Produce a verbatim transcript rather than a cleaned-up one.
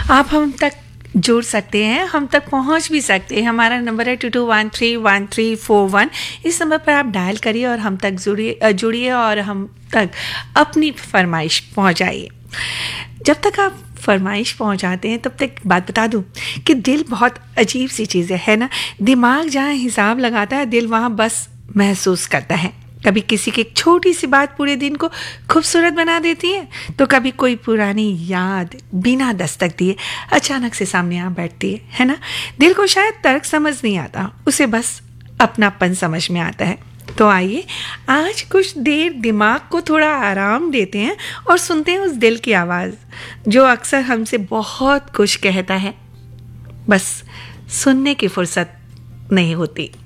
आप हम तक जुड़ सकते हैं, हम तक पहुंच भी सकते हैं। हमारा नंबर है to to one three one three four one. इस नंबर पर आप डायल करिए और हम तक जुड़िए जुड़िए और हम तक अपनी फरमाइश पहुंचाइए। जब तक आप फरमाइश पहुंचाते हैं तब तक बात बता दूं कि दिल बहुत अजीब सी चीज़ है ना। दिमाग जहाँ हिसाब लगाता है, दिल वहाँ बस महसूस करता है। कभी किसी की एक छोटी सी बात पूरे दिन को खूबसूरत बना देती है, तो कभी कोई पुरानी याद बिना दस्तक दिए अचानक से सामने आ बैठती है है ना। दिल को शायद तर्क समझ नहीं आता, उसे बस अपनापन समझ में आता है। तो आइए आज कुछ देर दिमाग को थोड़ा आराम देते हैं और सुनते हैं उस दिल की आवाज़ जो अक्सर हमसे बहुत कुछ कहता है, बस सुनने की फुर्सत नहीं होती।